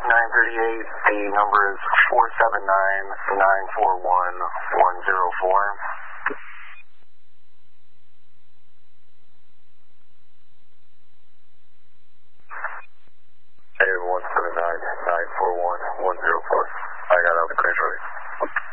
938, the number is 479-941-104. Hey, 179-941-104. I got out the clear shortly.